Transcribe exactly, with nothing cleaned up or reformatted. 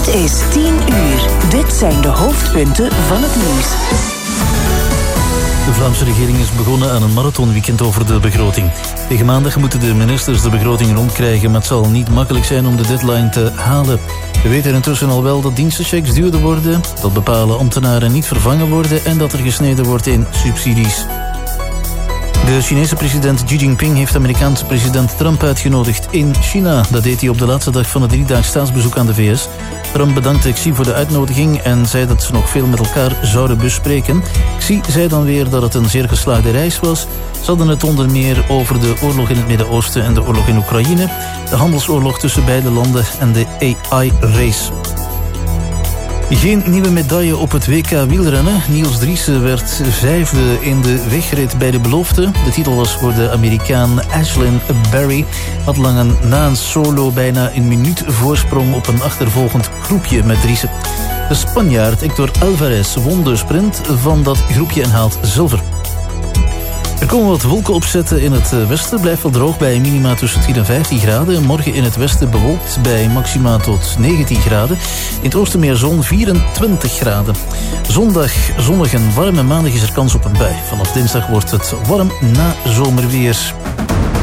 Het is tien uur. Dit zijn de hoofdpunten van het nieuws. De Vlaamse regering is begonnen aan een marathonweekend over de begroting. Tegen maandag moeten de ministers de begroting rondkrijgen, maar het zal niet makkelijk zijn om de deadline te halen. We weten intussen al wel dat dienstenchecks duurder worden, dat bepaalde ambtenaren niet vervangen worden en dat er gesneden wordt in subsidies. De Chinese president Xi Jinping heeft Amerikaanse president Trump uitgenodigd in China. Dat deed hij op de laatste dag van het driedaags staatsbezoek aan de V S. Trump bedankte Xi voor de uitnodiging en zei dat ze nog veel met elkaar zouden bespreken. Xi zei dan weer dat het een zeer geslaagde reis was. Ze hadden het onder meer over de oorlog in het Midden-Oosten en de oorlog in Oekraïne, de handelsoorlog tussen beide landen en de A I-race. Geen nieuwe medaille op het W K wielrennen. Niels Driessen werd vijfde in de wegrit bij de belofte. De titel was voor de Amerikaan Ashlyn Barry. Had lang een, na een solo bijna een minuut voorsprong op een achtervolgend groepje met Driessen. De Spanjaard Hector Alvarez won de sprint van dat groepje en haalt zilver. Er komen wat wolken opzetten in het westen. Blijft wel droog bij minima tussen tien en vijftien graden. Morgen in het westen bewolkt bij maxima tot negentien graden. In het oosten meer zon, vierentwintig graden. Zondag zonnig en warm en maandag is er kans op een bui. Vanaf dinsdag wordt het warm na zomerweer.